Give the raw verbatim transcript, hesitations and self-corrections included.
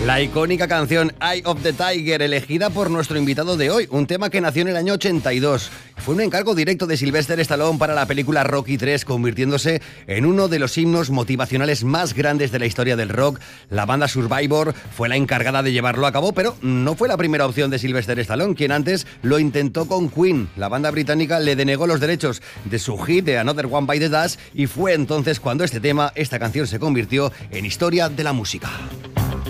La icónica canción Eye of the Tiger, elegida por nuestro invitado de hoy, un tema que nació en el año ochenta y dos. Fue un encargo directo de Sylvester Stallone para la película Rocky tres, convirtiéndose en uno de los himnos motivacionales más grandes de la historia del rock. La banda Survivor fue la encargada de llevarlo a cabo, pero no fue la primera opción de Sylvester Stallone, quien antes lo intentó con Queen. La banda británica le denegó los derechos de su hit de Another One Bites the Dust y fue entonces cuando este tema, esta canción se convirtió en historia de la música.